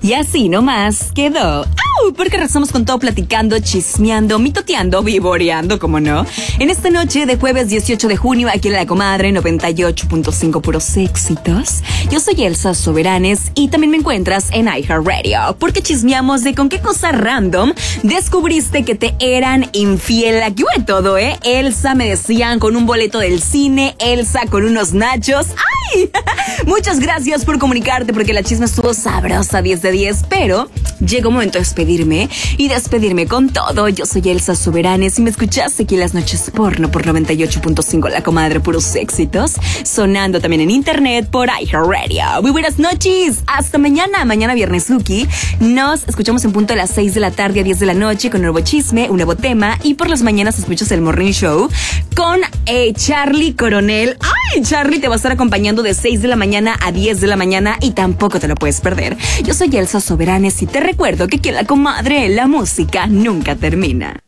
Y así nomás quedó. ¡Au! Porque rezamos con todo platicando, chismeando, mitoteando, vivoreando, como no. En esta noche de jueves 18 de junio, aquí en La Comadre 98.5 puros éxitos. Yo soy Elsa Soberanes y también me encuentras en iHeartRadio. Porque chismeamos de con qué cosa random descubriste que te eran infiel. Aquí hubo de todo, ¿eh? Elsa me decían con un boleto del cine, Elsa con unos nachos. ¡Ay! Muchas gracias por comunicarte porque la chisma estuvo sabrosa, 10 de 10, pero llegó un momento de despedirme con todo. Yo soy Elsa Soberanes y me escuchaste aquí en las noches porno por 98.5 La Comadre puros éxitos, sonando también en internet por iHeartRadio. Muy buenas noches, hasta mañana viernes Suki. Nos escuchamos en punto de las 6 de la tarde a 10 de la noche con un nuevo chisme, un nuevo tema, y por las mañanas escuchas el Morning Show con Charlie Coronel. ¡Ay! Charlie te va a estar acompañando de 6 de la mañana a 10 de la mañana y tampoco te lo puedes perder. Yo soy Elsa Soberanes y te recuerdo que aquí en La Comadre la música nunca termina.